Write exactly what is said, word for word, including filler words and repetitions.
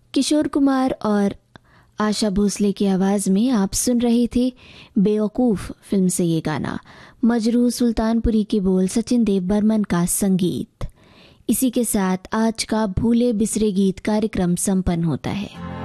किशोर कुमार और आशा भोसले की आवाज़ में आप सुन रहे थे बेवकूफ़ फिल्म से ये गाना। मजरू सुल्तानपुरी के बोल, सचिन देव बर्मन का संगीत। इसी के साथ आज का भूले बिसरे गीत कार्यक्रम संपन्न होता है।